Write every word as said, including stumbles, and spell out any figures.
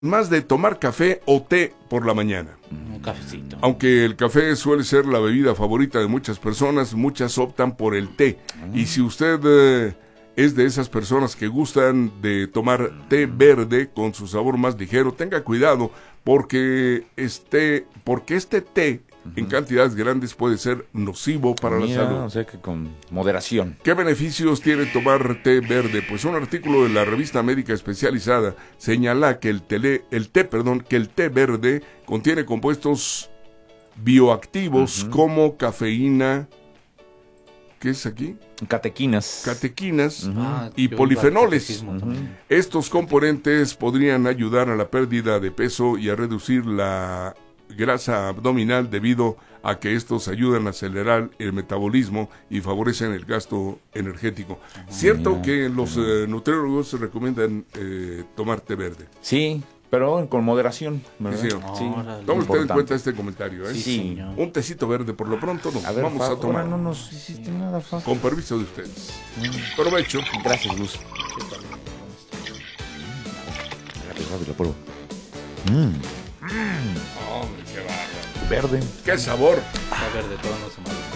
más de tomar café o té por la mañana. Un cafecito. Aunque el café suele ser la bebida favorita de muchas personas, muchas optan por el té. Mm. Y si usted eh, es de esas personas que gustan de tomar té verde con su sabor más ligero, tenga cuidado porque este, porque este té uh-huh. en cantidades grandes puede ser nocivo para Mira, la salud. O sea que con moderación. ¿Qué beneficios tiene tomar té verde? Pues un artículo de la revista médica especializada señala que el, tele, el té, perdón, que el té verde contiene compuestos bioactivos uh-huh. como cafeína, ¿qué es aquí? Catequinas. Catequinas uh-huh. ah, y polifenoles. Uh-huh. Estos componentes podrían ayudar a la pérdida de peso y a reducir la grasa abdominal debido a que estos ayudan a acelerar el metabolismo y favorecen el gasto energético. Uh-huh. Cierto Mira, que los uh-huh. eh, nutriólogos recomiendan eh, tomar té verde. Sí. Pero con moderación, ¿verdad? Sí, oh, sí. Toma usted en cuenta este comentario, ¿eh? Sí. Un tecito verde por lo pronto nos a ver, vamos Fa, a tomar. No nos hiciste nada, Fa. Con permiso de ustedes. Mm. Provecho. Gracias, Luz. Rápido, pruebo. Mmm. Hombre, qué bárbaro. Verde. Qué sabor. Está verde, todo no se malo.